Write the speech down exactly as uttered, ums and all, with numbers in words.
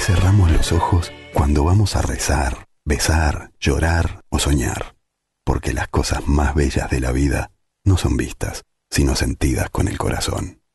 cerramos los ojos cuando vamos a rezar, besar, llorar o soñar, porque las cosas más bellas de la vida no son vistas, sino sentidas con el corazón.